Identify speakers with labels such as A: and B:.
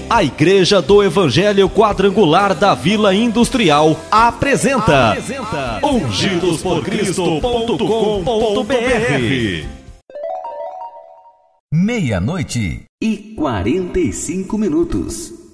A: A Igreja do Evangelho Quadrangular da Vila Industrial apresenta ungidosporcristo.com.br.
B: 00:45.